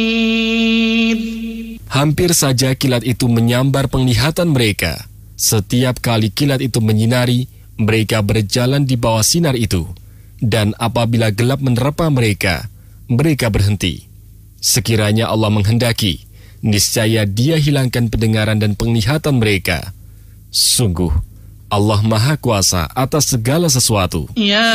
Hampir saja kilat itu menyambar penglihatan mereka. Setiap kali kilat itu menyinari, mereka berjalan di bawah sinar itu. Dan apabila gelap menerpa mereka, mereka berhenti. Sekiranya Allah menghendaki, niscaya Dia hilangkan pendengaran dan penglihatan mereka. Sungguh, Allah Maha Kuasa atas segala sesuatu.